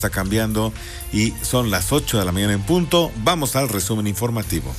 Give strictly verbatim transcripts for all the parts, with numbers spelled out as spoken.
Está cambiando y son las ocho de la mañana en punto. Vamos al resumen informativo.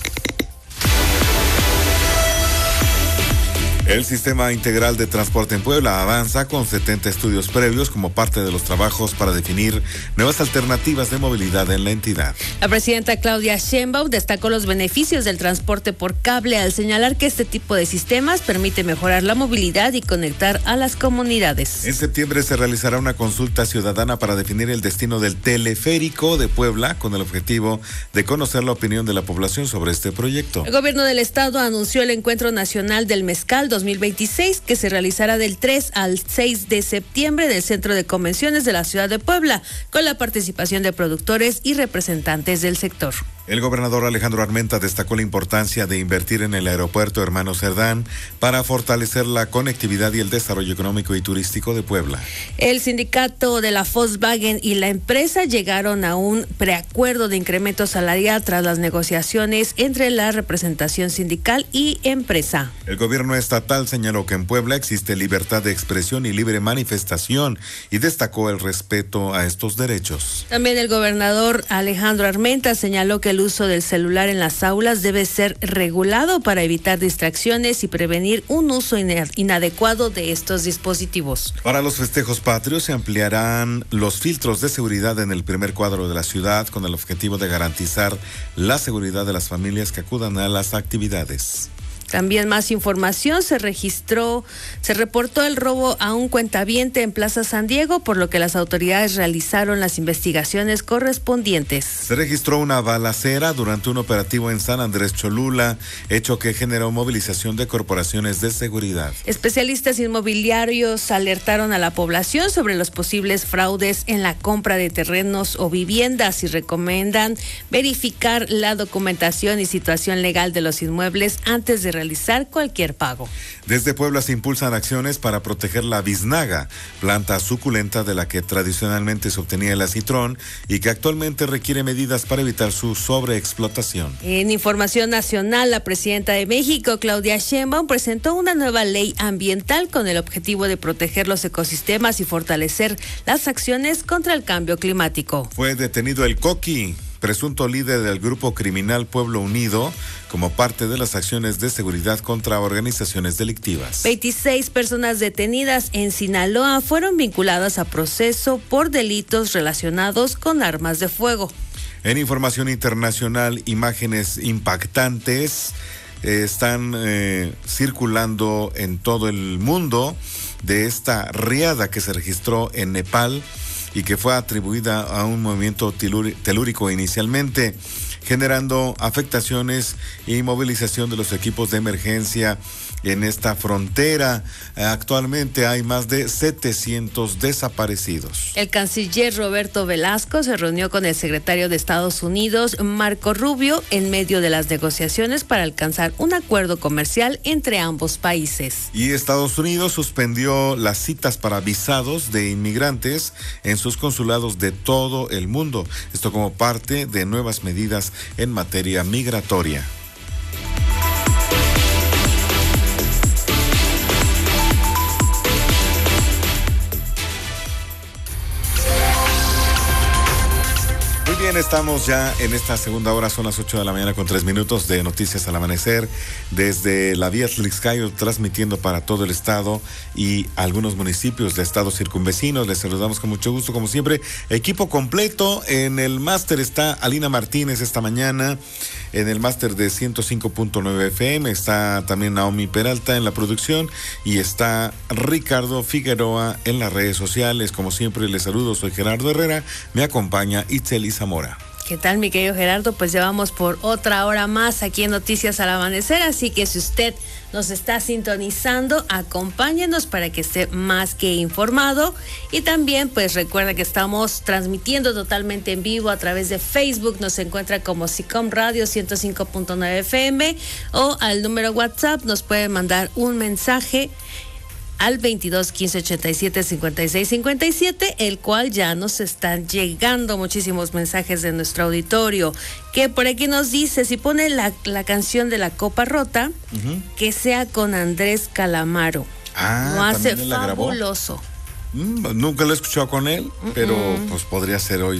El Sistema Integral de Transporte en Puebla avanza con setenta estudios previos como parte de los trabajos para definir nuevas alternativas de movilidad en la entidad. La presidenta Claudia Sheinbaum destacó los beneficios del transporte por cable al señalar que este tipo de sistemas permite mejorar la movilidad y conectar a las comunidades. En septiembre se realizará una consulta ciudadana para definir el destino del teleférico de Puebla con el objetivo de conocer la opinión de la población sobre este proyecto. El gobierno del estado anunció el Encuentro Nacional del Mezcal dos mil veintiséis, que se realizará del tres al seis de septiembre en el Centro de Convenciones de la ciudad de Puebla, con la participación de productores y representantes del sector. El gobernador Alejandro Armenta destacó la importancia de invertir en el aeropuerto Hermano Cerdán para fortalecer la conectividad y el desarrollo económico y turístico de Puebla. El sindicato de la Volkswagen y la empresa llegaron a un preacuerdo de incremento salarial tras las negociaciones entre la representación sindical y empresa. El gobierno estatal señaló que en Puebla existe libertad de expresión y libre manifestación y destacó el respeto a estos derechos. También el gobernador Alejandro Armenta señaló que el uso del celular en las aulas debe ser regulado para evitar distracciones y prevenir un uso inadecuado de estos dispositivos. Para los festejos patrios se ampliarán los filtros de seguridad en el primer cuadro de la ciudad con el objetivo de garantizar la seguridad de las familias que acudan a las actividades. También más información, se registró, se reportó el robo a un cuentaviente en Plaza San Diego, por lo que las autoridades realizaron las investigaciones correspondientes. Se registró una balacera durante un operativo en San Andrés Cholula, hecho que generó movilización de corporaciones de seguridad. Especialistas inmobiliarios alertaron a la población sobre los posibles fraudes en la compra de terrenos o viviendas y recomiendan verificar la documentación y situación legal de los inmuebles antes de realizar realizar cualquier pago. Desde Puebla se impulsan acciones para proteger la biznaga, planta suculenta de la que tradicionalmente se obtenía el acitrón y que actualmente requiere medidas para evitar su sobreexplotación. En información nacional, la presidenta de México, Claudia Sheinbaum, presentó una nueva ley ambiental con el objetivo de proteger los ecosistemas y fortalecer las acciones contra el cambio climático. Fue detenido el Coqui, presunto líder del grupo criminal Pueblo Unido, como parte de las acciones de seguridad contra organizaciones delictivas. veintiséis personas detenidas en Sinaloa fueron vinculadas a proceso por delitos relacionados con armas de fuego. En información internacional, imágenes impactantes eh, están eh, circulando en todo el mundo de esta riada que se registró en Nepal y que fue atribuida a un movimiento telúrico inicialmente, generando afectaciones y movilización de los equipos de emergencia en esta frontera. Actualmente hay más de setecientos desaparecidos. El canciller Roberto Velasco se reunió con el secretario de Estados Unidos, Marco Rubio, en medio de las negociaciones para alcanzar un acuerdo comercial entre ambos países. Y Estados Unidos suspendió las citas para visados de inmigrantes en sus consulados de todo el mundo. Esto como parte de nuevas medidas en materia migratoria. Bien, estamos ya en esta segunda hora, son las ocho de la mañana con tres minutos de Noticias al Amanecer, desde la vía Tlixcayo, transmitiendo para todo el estado y algunos municipios de estados circunvecinos. Les saludamos con mucho gusto, como siempre, equipo completo. En el máster está Alina Martínez esta mañana, en el máster de ciento cinco punto nueve F M, está también Naomi Peralta en la producción y está Ricardo Figueroa en las redes sociales. Como siempre, les saludo, soy Gerardo Herrera, me acompaña Itzel Zamora. ¿Qué tal, mi querido Gerardo? Pues ya vamos por otra hora más aquí en Noticias al Amanecer, así que si usted nos está sintonizando, acompáñenos para que esté más que informado. Y también, pues recuerda que estamos transmitiendo totalmente en vivo a través de Facebook, nos encuentra como SICOM Radio ciento cinco punto nueve F M o al número WhatsApp nos puede mandar un mensaje al veintidós quince ochenta y siete cincuenta y seis cincuenta y siete, el cual ya nos están llegando muchísimos mensajes de nuestro auditorio, que por aquí nos dice, si pone la, la canción de La Copa Rota, uh-huh, que sea con Andrés Calamaro. Ah, lo hace ¿también la grabó? Fabuloso. Mm, nunca lo he escuchado con él, uh-uh, pero pues podría ser hoy